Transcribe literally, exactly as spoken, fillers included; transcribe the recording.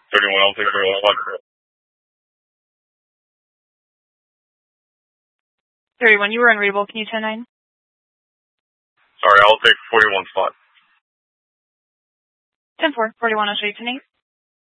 thirty-one, I'll take forty-one spot. thirty-one, you were unreadable. Can you ten nine? Sorry, I'll take forty-one spot. ten four, forty-one, I'll show you ten eight.